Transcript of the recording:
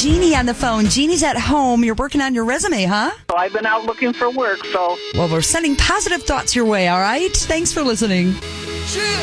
Jeannie on the phone. Jeannie's at home. You're working on your resume, huh? So I've been out looking for work, so... Well, we're sending positive thoughts your way, all right? Thanks for listening. Shit.